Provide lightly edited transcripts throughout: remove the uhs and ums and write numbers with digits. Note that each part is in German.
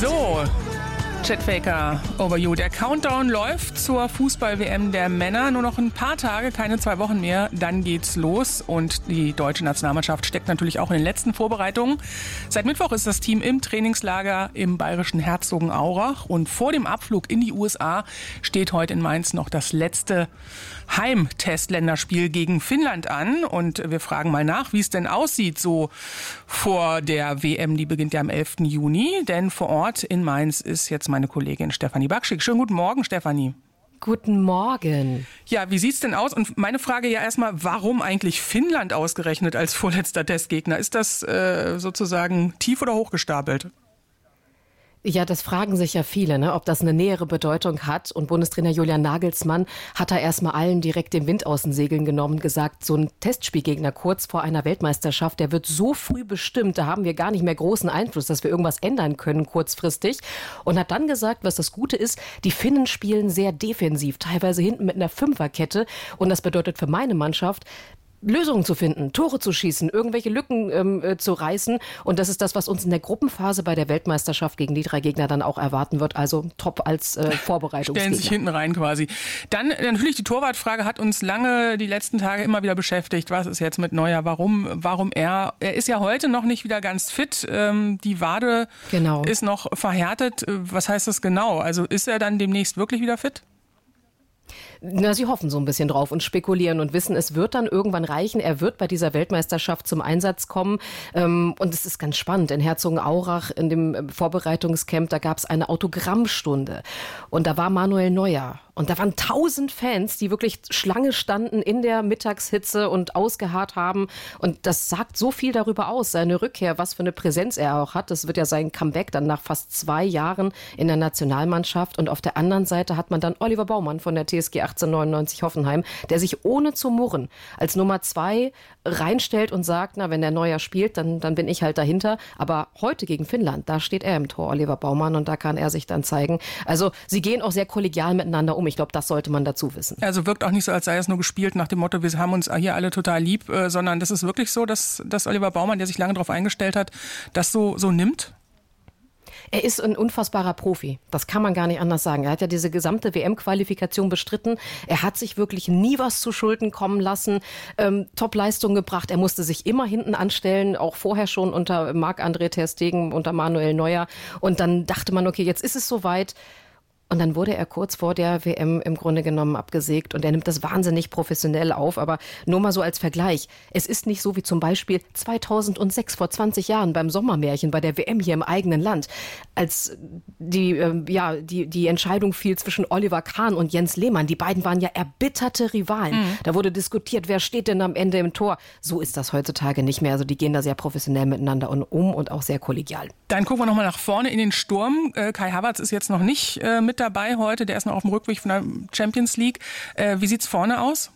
So, Chet Faker, Over You. Der Countdown läuft zur Fußball-WM der Männer. Nur noch ein paar Tage, keine 2 Wochen mehr. Dann geht's los. Und die deutsche Nationalmannschaft steckt natürlich auch in den letzten Vorbereitungen. Seit Mittwoch ist das Team im Trainingslager im bayerischen Herzogenaurach. Und vor dem Abflug in die USA steht heute in Mainz noch das letzte Heimtestländerspiel gegen Finnland an. Und wir fragen mal nach, wie es denn aussieht so vor der WM. Die beginnt ja am 11. Juni. Denn vor Ort in Mainz ist jetzt meine Kollegin Stefanie Bakschik. Schönen guten Morgen, Stefanie. Guten Morgen. Ja, wie sieht's denn aus? Und meine Frage ja erstmal, warum eigentlich Finnland ausgerechnet als vorletzter Testgegner? Ist das sozusagen tief oder hochgestapelt? Ja, das fragen sich ja viele, ne, ob das eine nähere Bedeutung hat. Und Bundestrainer Julian Nagelsmann hat da erstmal allen direkt den Wind aus den Segeln genommen, gesagt, so ein Testspielgegner kurz vor einer Weltmeisterschaft, der wird so früh bestimmt, da haben wir gar nicht mehr großen Einfluss, dass wir irgendwas ändern können kurzfristig. Und hat dann gesagt, was das Gute ist, die Finnen spielen sehr defensiv, teilweise hinten mit einer Fünferkette. Und das bedeutet für meine Mannschaft, Lösungen zu finden, Tore zu schießen, irgendwelche Lücken zu reißen. Und das ist das, was uns in der Gruppenphase bei der Weltmeisterschaft gegen die 3 Gegner dann auch erwarten wird. Also top als Vorbereitungsgegner. Stellen sich hinten rein quasi. Dann natürlich die Torwartfrage hat uns lange die letzten Tage immer wieder beschäftigt. Was ist jetzt mit Neuer? Warum er? Er ist ja heute noch nicht wieder ganz fit. Die Wade ist noch verhärtet. Was heißt das genau? Also ist er dann demnächst wirklich wieder fit? Na, sie hoffen so ein bisschen drauf und spekulieren und wissen, es wird dann irgendwann reichen. Er wird bei dieser Weltmeisterschaft zum Einsatz kommen. Und es ist ganz spannend. In Herzogenaurach, in dem Vorbereitungscamp, da gab es eine Autogrammstunde. Und da war Manuel Neuer. Und da waren 1000 Fans, die wirklich Schlange standen in der Mittagshitze und ausgeharrt haben. Und das sagt so viel darüber aus, seine Rückkehr, was für eine Präsenz er auch hat. Das wird ja sein Comeback dann nach fast 2 Jahren in der Nationalmannschaft. Und auf der anderen Seite hat man dann Oliver Baumann von der TSG 1899 Hoffenheim, der sich ohne zu murren als Nummer 2 reinstellt und sagt, na, wenn der Neuer spielt, dann bin ich halt dahinter. Aber heute gegen Finnland, da steht er im Tor, Oliver Baumann, und da kann er sich dann zeigen. Also sie gehen auch sehr kollegial miteinander um. Ich glaube, das sollte man dazu wissen. Also wirkt auch nicht so, als sei es nur gespielt nach dem Motto, wir haben uns hier alle total lieb, sondern das ist wirklich so, dass Oliver Baumann, der sich lange darauf eingestellt hat, das so nimmt? Er ist ein unfassbarer Profi. Das kann man gar nicht anders sagen. Er hat ja diese gesamte WM-Qualifikation bestritten. Er hat sich wirklich nie was zu Schulden kommen lassen. Top-Leistung gebracht. Er musste sich immer hinten anstellen, auch vorher schon unter Marc-André ter Stegen, unter Manuel Neuer. Und dann dachte man, okay, jetzt ist es soweit. Und dann wurde er kurz vor der WM im Grunde genommen abgesägt und er nimmt das wahnsinnig professionell auf. Aber nur mal so als Vergleich. Es ist nicht so wie zum Beispiel 2006, vor 20 Jahren beim Sommermärchen, bei der WM hier im eigenen Land, als die Entscheidung fiel zwischen Oliver Kahn und Jens Lehmann. Die beiden waren ja erbitterte Rivalen. Da wurde diskutiert, wer steht denn am Ende im Tor. So ist das heutzutage nicht mehr. Also die gehen da sehr professionell miteinander um und auch sehr kollegial. Dann gucken wir nochmal nach vorne in den Sturm. Kai Havertz ist jetzt noch nicht mit dabei heute. Der ist noch auf dem Rückweg von der Champions League. Wie sieht's vorne aus?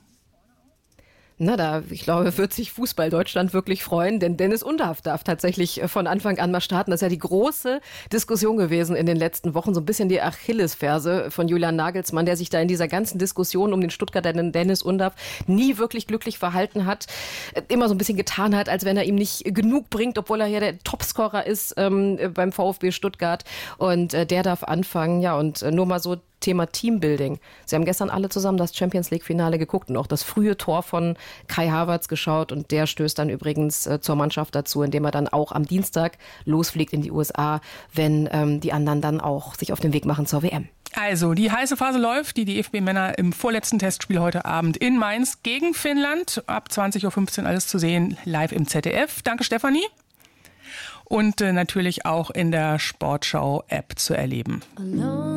Na, ich glaube, wird sich Fußball Deutschland wirklich freuen, denn Dennis Undaff darf tatsächlich von Anfang an mal starten. Das ist ja die große Diskussion gewesen in den letzten Wochen, so ein bisschen die Achillesferse von Julian Nagelsmann, der sich da in dieser ganzen Diskussion um den Stuttgarter Dennis Undaff nie wirklich glücklich verhalten hat, immer so ein bisschen getan hat, als wenn er ihm nicht genug bringt, obwohl er ja der Topscorer ist beim VfB Stuttgart, und der darf anfangen, ja, und nur mal so Thema Teambuilding. Sie haben gestern alle zusammen das Champions-League-Finale geguckt und auch das frühe Tor von Kai Havertz geschaut, und der stößt dann übrigens zur Mannschaft dazu, indem er dann auch am Dienstag losfliegt in die USA, wenn die anderen dann auch sich auf den Weg machen zur WM. Also, die heiße Phase läuft. Die DFB-Männer im vorletzten Testspiel heute Abend in Mainz gegen Finnland. Ab 20.15 Uhr alles zu sehen, live im ZDF. Danke, Stefanie. Und natürlich auch in der Sportschau-App zu erleben.